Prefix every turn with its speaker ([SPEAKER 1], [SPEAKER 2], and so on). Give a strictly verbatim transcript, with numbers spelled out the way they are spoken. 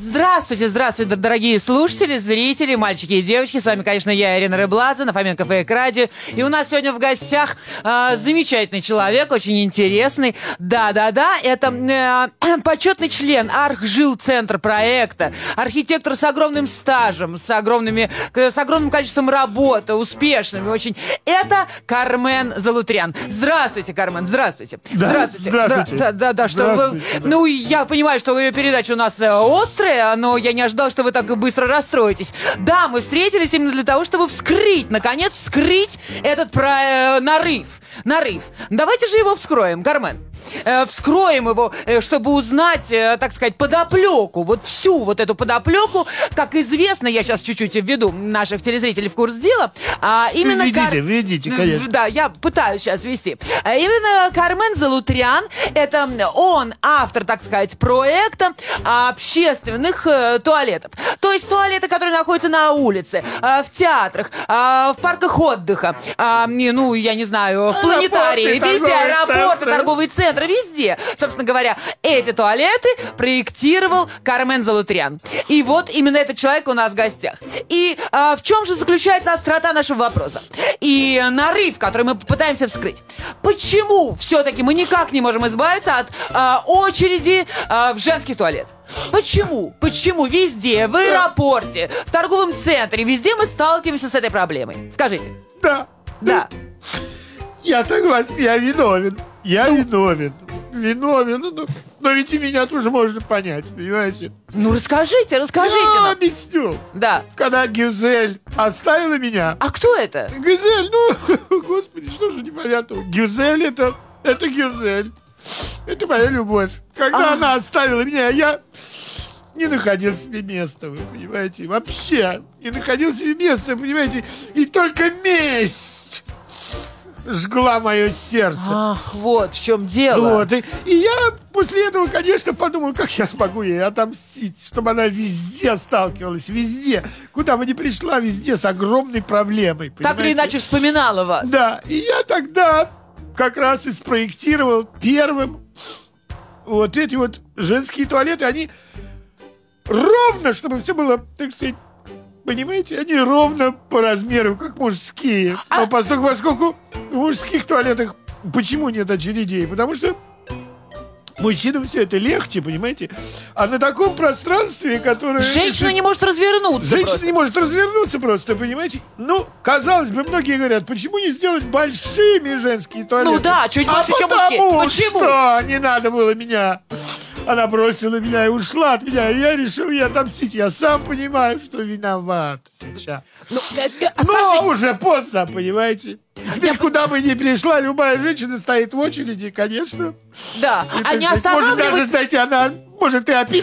[SPEAKER 1] Здравствуйте, здравствуйте, дорогие слушатели, зрители, мальчики и девочки. С вами, конечно, я, Ирина Рыбладзе, на Фоменко Фейк Радио. И у нас сегодня в гостях э, замечательный человек, очень интересный. Да-да-да, это э, почетный член Архжилцентра проекта, архитектор с огромным стажем, с, огромными, с огромным количеством работы, успешными очень. Это Кармен Залутрян. Здравствуйте, Кармен, здравствуйте.
[SPEAKER 2] Да,
[SPEAKER 1] здравствуйте.
[SPEAKER 2] здравствуйте.
[SPEAKER 1] Да, да, да, что вы... Ну, я понимаю, что передача у нас острая, но я не ожидал, что вы так быстро расстроитесь. Да, мы встретились именно для того, чтобы вскрыть, наконец, вскрыть этот про... э, нарыв. Нарыв. Давайте же его вскроем, Кармен. Э, вскроем его, э, чтобы узнать, э, так сказать, подоплеку. Вот всю вот эту подоплеку. Как известно, я сейчас чуть-чуть введу наших телезрителей в курс дела. А, именно
[SPEAKER 2] Введите,
[SPEAKER 1] Кар...
[SPEAKER 2] введите, конечно.
[SPEAKER 1] Да, я пытаюсь сейчас ввести. А именно Кармен Залутрян, это он автор, так сказать, проекта общественных э, туалетов. То есть туалеты, которые находятся на улице, э, в театрах, э, в парках отдыха, э, ну, я не знаю, в планетарии,
[SPEAKER 2] Аэропорты,
[SPEAKER 1] везде, аэропорты,
[SPEAKER 2] центры.
[SPEAKER 1] торговые центры, везде. Собственно говоря, эти туалеты проектировал Кармен Залутрян. И вот именно этот человек у нас в гостях. И э, в чем же заключается острота нашего вопроса? И нарыв, который мы попытаемся вскрыть. Почему все-таки мы никак не можем избавиться от э, очереди э, в женский туалет? Почему? Почему везде, в аэропорте, в торговом центре, везде мы сталкиваемся с этой проблемой? Скажите.
[SPEAKER 2] Да.
[SPEAKER 1] Да.
[SPEAKER 2] Я согласен, я виновен. Я виновен. Виновен. Но, но ведь и меня тоже можно понять, понимаете?
[SPEAKER 1] Ну, расскажите, расскажите
[SPEAKER 2] Я
[SPEAKER 1] нам.
[SPEAKER 2] объясню.
[SPEAKER 1] Да.
[SPEAKER 2] Когда Гюзель оставила меня...
[SPEAKER 1] А кто это?
[SPEAKER 2] Гюзель, ну, господи, что же непонятного? Гюзель это, это Гюзель. Это моя любовь. Когда
[SPEAKER 1] А.
[SPEAKER 2] она оставила меня, я не находил себе места, вы понимаете? Вообще не находил себе места, понимаете? И только месть жгла мое сердце.
[SPEAKER 1] Ах, вот в чем дело.
[SPEAKER 2] Вот, и, и я после этого, конечно, подумал, как я смогу ей отомстить, чтобы она везде сталкивалась, везде, куда бы ни пришла, везде с огромной проблемой.
[SPEAKER 1] Так или
[SPEAKER 2] понимаете?
[SPEAKER 1] иначе вспоминала вас.
[SPEAKER 2] Да, и я тогда как раз и спроектировал первым вот эти вот женские туалеты. Они ровно, чтобы все было, так сказать, понимаете, они ровно по размеру, как мужские.
[SPEAKER 1] А...
[SPEAKER 2] Но поскольку, поскольку в мужских туалетах почему нет очередей? Потому что мужчинам все это легче, понимаете? А на таком пространстве, которое...
[SPEAKER 1] Женщина
[SPEAKER 2] это...
[SPEAKER 1] не может развернуться.
[SPEAKER 2] Женщина
[SPEAKER 1] просто.
[SPEAKER 2] не может развернуться просто, понимаете? Ну, казалось бы, многие говорят, почему не сделать большими женские туалеты?
[SPEAKER 1] Ну да, чуть
[SPEAKER 2] а
[SPEAKER 1] больше, чем
[SPEAKER 2] потому
[SPEAKER 1] мужские. Почему?
[SPEAKER 2] что не надо было меня. Она бросила меня и ушла от меня, и я решил ей отомстить. Я сам понимаю, что виноват сейчас.
[SPEAKER 1] Ну, э, э,
[SPEAKER 2] Но
[SPEAKER 1] скажите.
[SPEAKER 2] уже поздно, понимаете? Теперь,
[SPEAKER 1] Я...
[SPEAKER 2] куда бы ни пришла, любая женщина стоит в очереди, конечно.
[SPEAKER 1] Да,
[SPEAKER 2] И,
[SPEAKER 1] а
[SPEAKER 2] так
[SPEAKER 1] не
[SPEAKER 2] сказать, может даже,
[SPEAKER 1] останавливать...
[SPEAKER 2] знаете, она может и описать.